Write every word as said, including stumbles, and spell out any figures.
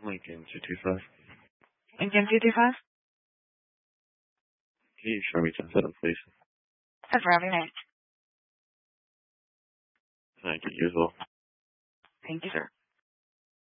Lincoln two two five. Lincoln two two five? Can you show me ten seven, please? That's for having name. Thank you, you as well. Thank you, sir.